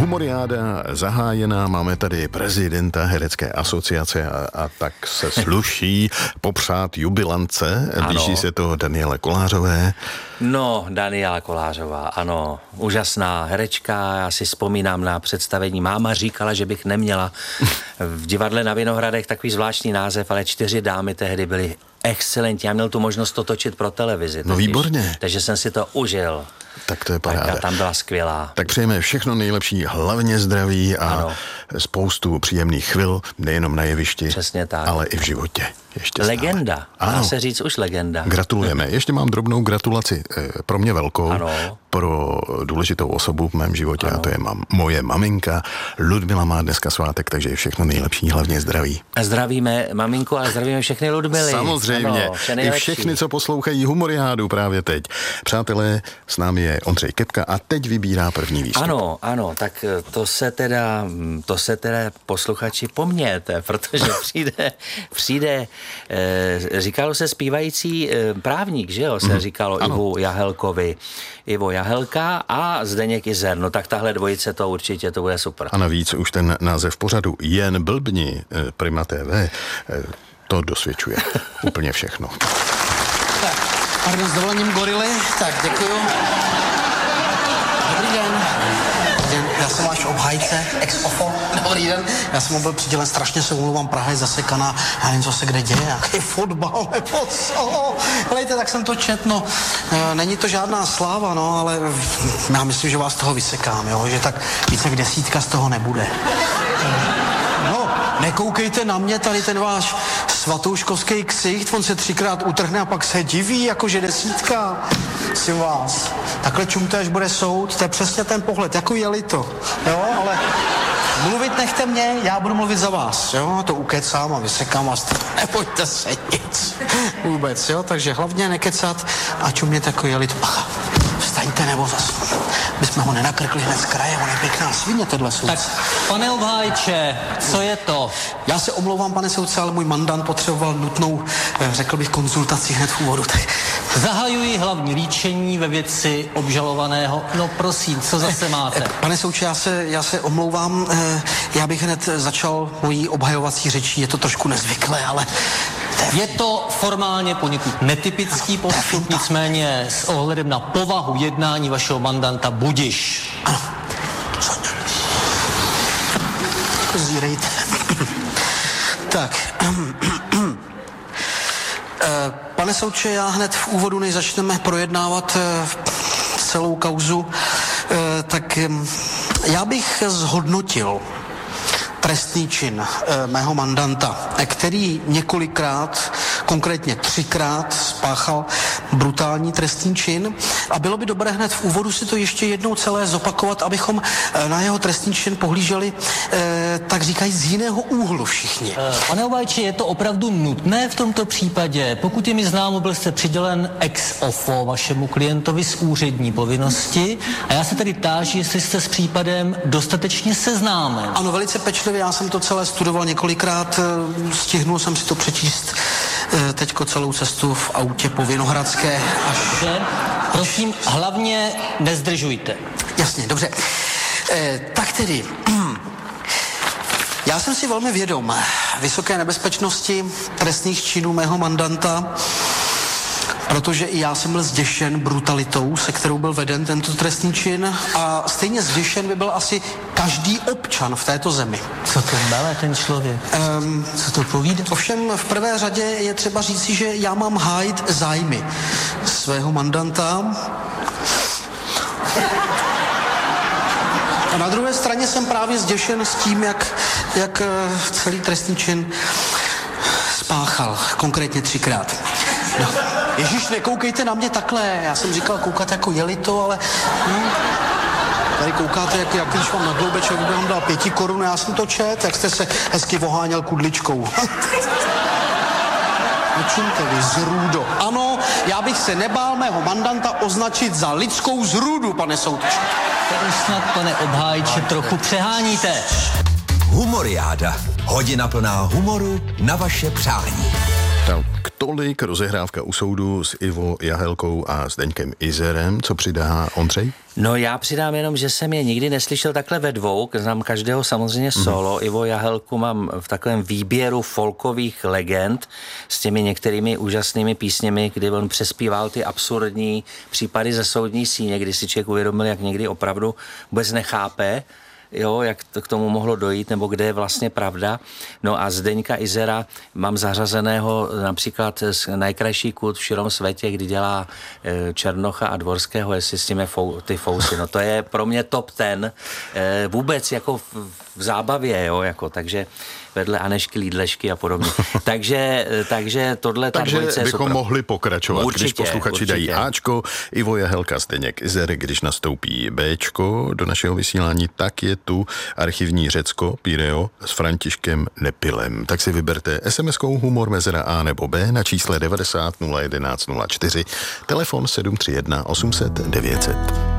Humoriáda zahájená, máme tady prezidenta Herecké asociace a tak se sluší popřát jubilance. Blíží se to Daniele Kolářové. No, Daniela Kolářová, ano, úžasná herečka. Já si vzpomínám na představení. Máma říkala, že bych neměla v divadle na Vinohradech takový zvláštní název, ale 4 dámy tehdy byly excelentní. Já měl tu možnost to točit pro televizi. No výborně. Takže jsem si to užil. Tak to je paráda. Tak tam byla skvělá. Tak přejeme všechno nejlepší, hlavně zdraví a ano. Spoustu příjemných chvil, nejenom na jevišti, přesně tak, ale i v životě. Ještě legenda, dá se říct už legenda. Gratulujeme. Ještě mám drobnou gratulaci, pro mě velkou, ano. Pro důležitou osobu v mém životě, ano. A to je moje maminka. Ludmila má dneska svátek, takže všechno nejlepší, hlavně zdraví. A zdravíme maminku a zdravíme všechny Ludmily. Samozřejmě. Ano, i všechny, co poslouchají Humoriádu právě teď. Přátelé, s námi je Ondřej Kepka a teď vybírá první výstup. Ano, tak to se teda posluchači pomějete, protože přijde říkalo se zpívající právník, že jo, se říkalo Ivo Jahelka a Zdeněk Izer. No tak tahle dvojice, to určitě, to bude super. A navíc už ten název pořadu Jen blbni Prima TV to dosvědčuje úplně všechno. Tak, pardon, s dovolením gorily, tak děkuju. Dobrý den. Já jsem váš obhájce, ex-ofo. Dobrý den. Já jsem mu byl přidělen, strašně se umlouvám, Praha je zasekaná, já nevím, co se kde děje, jaký fotbal, nebo co. Helejte, tak jsem to četl, no, není to žádná sláva, no, ale já myslím, že vás toho vysekám, jo, že tak více jak 10 z toho nebude. No, nekoukejte na mě, tady ten váš svatouškovský ksicht, on se 3krát utrhne a pak se diví, jakože 10. Si vás. Takhle čumte, až bude soud, to je přesně ten pohled, jako jeli to, jo, ale mluvit nechte mě, já budu mluvit za vás, jo, to ukecám a vysekám vás, nebojte se nic, vůbec, jo, takže hlavně nekecat a čumět jako jeli to, bacha, vstaňte nebo zas, bychom ho nenakrkli hned z kraje, on je pěkná svině, tohle soudce. Tak, pane obhájče, co je to? Já se omlouvám, pane soudce, ale můj mandant potřeboval nutnou, řekl bych, konzultaci hned v úvodu, tak... Zahajuji hlavní líčení ve věci obžalovaného. No prosím, co zase máte? Pane soudče, já se omlouvám, já bych hned začal mojí obhajovací řečí, je to trošku nezvyklé, ale... Je to formálně poněkud netypický postup, nicméně s ohledem na povahu jednání vašeho mandanta budiš. Ano. Zírejte. Tak... Pane soudče, já hned v úvodu, než začneme projednávat celou kauzu, tak já bych zhodnotil trestný čin mého mandanta, který několikrát, konkrétně 3krát spáchal brutální trestný čin a bylo by dobré hned v úvodu si to ještě jednou celé zopakovat, abychom na jeho trestný čin pohlíželi, tak říkají, z jiného úhlu všichni. Pane obhájče, je to opravdu nutné v tomto případě? Pokud je mi známo, byl jste přidělen ex ofo vašemu klientovi z úřední povinnosti a já se tedy táži, jestli jste s případem dostatečně seznámen. Ano, velice pečlivě, já jsem to celé studoval několikrát, stihnul jsem si to přečíst teďko celou cestu v autě po Vinohradské až... Prosím, hlavně nezdržujte. Jasně, dobře. Tak tedy, já jsem si velmi vědom vysoké nebezpečnosti trestných činů mého mandanta, protože i já jsem byl zděšen brutalitou, se kterou byl veden tento trestný čin a stejně zděšen by byl asi každý občan v této zemi. Co to mele ten člověk? Co to povídá? Ovšem v prvé řadě je třeba říci, že já mám hájit zájmy svého mandanta. A na druhé straně jsem právě zděšen s tím, jak celý trestný čin spáchal, konkrétně 3krát. No. Ježíš, nekoukejte na mě takhle, já jsem říkal koukat jako jeli to, ale... Tady koukáte, jak když vám na gloubeček by vám dal 5 korun, já jsem to čet, jak jste se hezky voháněl kudličkou. Nečumte vy, zrůdo. Ano, já bych se nebál mého mandanta označit za lidskou zrůdu, pane soudče. To už snad, pane obhájče, trochu přeháníte. Humoriáda. Hodina plná humoru na vaše přání. Tak. Tak tolik rozehrávka u soudu s Ivo Jahelkou a Zdeňkem Izerem. Co přidá Ondřej? No já přidám jenom, že jsem je nikdy neslyšel takhle ve dvou, znám každého samozřejmě solo. Ivo Jahelku mám v takovém výběru folkových legend s těmi některými úžasnými písněmi, kdy on přespíval ty absurdní případy ze soudní síně, kdy si člověk uvědomil, jak někdy opravdu vůbec nechápe, jo, jak to k tomu mohlo dojít, nebo kde je vlastně pravda. No a Zdeňka Izera mám zařazeného například Najkrajší kult v širom světě, kdy dělá Černocha a Dvorského, jestli s tím je ty fousy. No to je pro mě top 10 vůbec jako v zábavě, jo, jako, takže vedle Anešky, Lídlešky a podobně. takže tohle ta dvojice je super. Takže bychom mohli pokračovat, určitě, když posluchači dají Ačko, Ivo Jahelka, Zdeněk Izer, když nastoupí Bčko do našeho vysílání, tak je tu archivní Řecko, Pireo s Františkem Nepilem. Tak si vyberte SMS-kou humor mezera A nebo B na čísle 90 011 04, telefon 731 800 900.